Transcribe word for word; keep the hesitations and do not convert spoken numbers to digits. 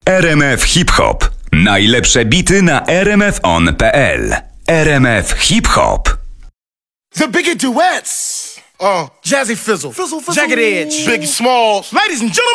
R M F Hip Hop. Najlepsze bity na r m f on kropka p l. R M F Hip Hop. The Biggie Duets. Uh, Jazzy Fizzle. Fizzle, Fizzle. Jagged Edge. Biggie Smalls. Ladies and gentlemen.